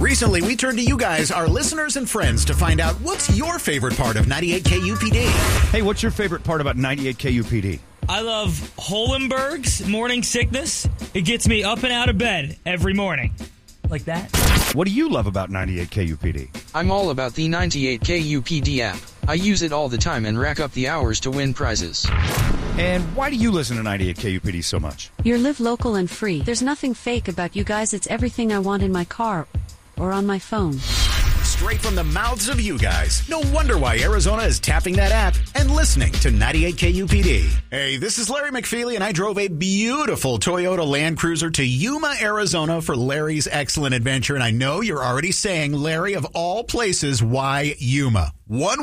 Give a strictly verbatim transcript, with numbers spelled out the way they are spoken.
Recently, we turned to you guys, our listeners and friends, to find out what's your favorite part of ninety-eight K U P D. Hey, what's your favorite part about ninety-eight K U P D? I love Holenberg's morning sickness. It gets me up and out of bed every morning. Like that. What do you love about ninety-eight K U P D? I'm all about the ninety-eight K U P D app. I use it all the time and rack up the hours to win prizes. And why do you listen to ninety-eight K U P D so much? You're live local and free. There's nothing fake about you guys. It's everything I want in my car or on my phone. Straight from the mouths of you guys. No wonder why Arizona is tapping that app and listening to ninety-eight K U P D. Hey, this is Larry McFeely, and I drove a beautiful Toyota Land Cruiser to Yuma, Arizona for Larry's excellent adventure. And I know you're already saying, Larry, of all places, why Yuma? One